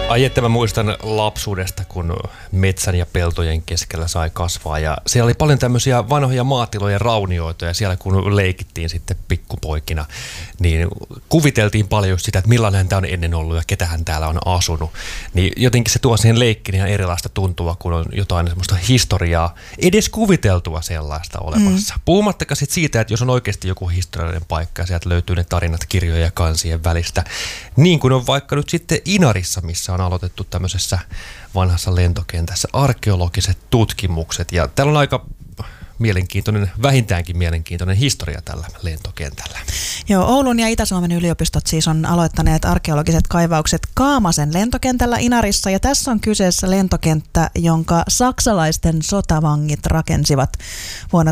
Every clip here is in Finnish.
Ai että mä muistan lapsuudesta, kun metsän ja peltojen keskellä sai kasvaa ja siellä oli paljon tämmöisiä vanhoja maatilojen raunioita ja siellä kun leikittiin sitten pikkupoikina, niin kuviteltiin paljon just sitä, että millainen tämä on ennen ollut ja ketähän täällä on asunut. Niin jotenkin se tuo siihen leikkiin ihan erilaista tuntua, kun on jotain semmoista historiaa, edes kuviteltua sellaista olemassa. Puhumattakaan sitten siitä, että jos on oikeasti joku historiallinen paikka ja sieltä löytyy ne tarinat kirjojen ja kansien välistä, niin kuin on vaikka nyt sitten Inarissa, missä on aloitettu tämmöisessä vanhassa lentokentässä arkeologiset tutkimukset. Ja täällä on aika mielenkiintoinen, vähintäänkin mielenkiintoinen historia tällä lentokentällä. Joo, Oulun ja Itä-Suomen yliopistot siis on aloittaneet arkeologiset kaivaukset Kaamasen lentokentällä Inarissa. Ja tässä on kyseessä lentokenttä, jonka saksalaisten sotavangit rakensivat vuonna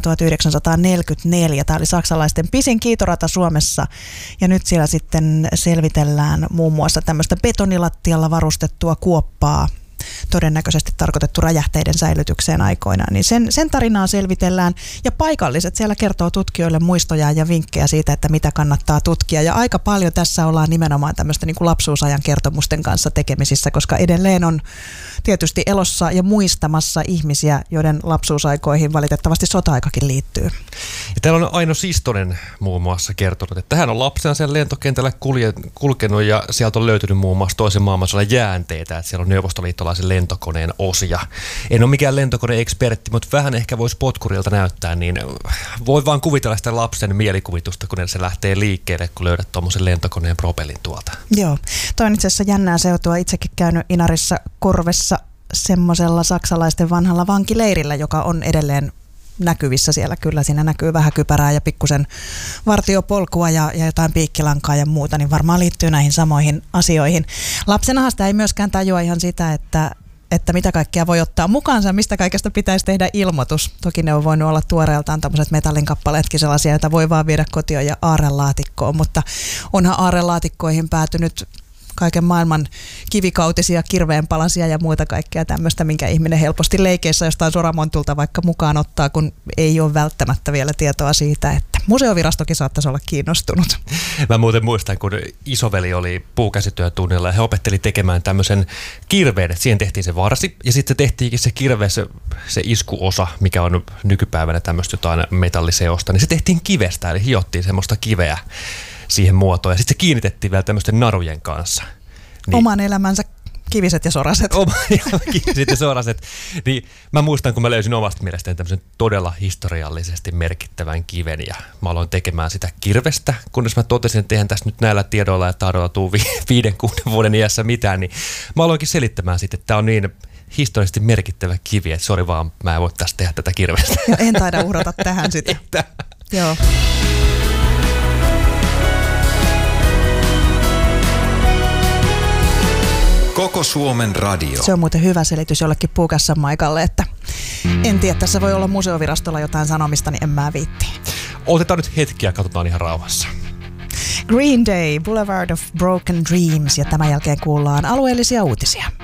1944. Tämä oli saksalaisten pisin kiitorata Suomessa. Ja nyt siellä sitten selvitellään muun muassa tämmöistä betonilattialla varustettua kuoppaa, todennäköisesti tarkoitettu räjähteiden säilytykseen aikoinaan, niin sen tarinaa selvitellään ja paikalliset siellä kertoo tutkijoille muistoja ja vinkkejä siitä, että mitä kannattaa tutkia ja aika paljon tässä ollaan nimenomaan tämmöistä niin kuin lapsuusajan kertomusten kanssa tekemisissä, koska edelleen on tietysti elossa ja muistamassa ihmisiä, joiden lapsuusaikoihin valitettavasti sota-aikakin liittyy. Ja täällä on Aino Sistonen muun muassa kertonut, että hän on lapsena siellä lentokentällä kulkenut ja sieltä on löytynyt muun muassa toisen maailmansodan jäänteitä, että siellä on neuvostoliittolaisen lentokoneen osia. En ole mikään lentokone-ekspertti, mutta vähän ehkä voisi potkurilta näyttää, niin voi vaan kuvitella sitä lapsen mielikuvitusta, kun se lähtee liikkeelle, kun löydät tuommoisen lentokoneen propellin tuolta. Joo, toi on itse asiassa jännää seutua. Itsekin käynyt Inarissa Korvessa semmoisella saksalaisten vanhalla vankileirillä, joka on edelleen näkyvissä siellä. Kyllä siinä näkyy vähän kypärää ja pikkusen vartiopolkua ja jotain piikkilankaa ja muuta, niin varmaan liittyy näihin samoihin asioihin. Lapsenahan sitä ei myöskään tajua ihan sitä, että mitä kaikkea voi ottaa mukaansa, mistä kaikesta pitäisi tehdä ilmoitus. Toki ne on voinut olla tuoreeltaan tämmöiset metallinkappaleetkin sellaisia, joita voi vaan viedä kotiin ja aarrelaatikkoon, mutta onhan aarrelaatikkoihin päätynyt kaiken maailman kivikautisia, kirveenpalasia ja muuta kaikkea tämmöistä, minkä ihminen helposti leikeissä jostain soramontulta vaikka mukaan ottaa, kun ei ole välttämättä vielä tietoa siitä, että museovirastokin saattaisi olla kiinnostunut. Mä muuten muistan, kun isoveli oli puukäsityötunnilla ja he opetteli tekemään tämmöisen kirveen, että siihen tehtiin se varsi ja sitten tehtiinkin se kirve, se iskuosa, mikä on nykypäivänä tämmöistä jotain metalliseosta, niin se tehtiin kivestä, eli hiottiin semmoista kiveä siihen muotoon. Ja sitten se kiinnitettiin vielä tämmöisten narujen kanssa. Niin, oman elämänsä kiviset ja soraset. Kiviset ja soraset. Niin mä muistan, kun mä löysin omasta mielestäni tämmöisen todella historiallisesti merkittävän kiven. Ja mä aloin tekemään sitä kirvestä, kunnes mä totesin, että eihän tässä nyt näillä tiedoilla ja taidoilla tuu 5-6 vuoden iässä mitään. Niin mä aloinkin selittämään sitten, että tää on niin historiallisesti merkittävä kivi, että sori vaan, mä en voi tästä tehdä tätä kirvestä. Ja en taida uhrata tähän sitä. Joo. Koko Suomen radio. Se on muuten hyvä selitys jollekin Puukassan Maikalle, että en tiedä, tässä voi olla museovirastolla jotain sanomista, niin en mä viitti. Otetaan nyt hetki ja katsotaan ihan rauhassa. Green Day, Boulevard of Broken Dreams ja tämän jälkeen kuullaan alueellisia uutisia.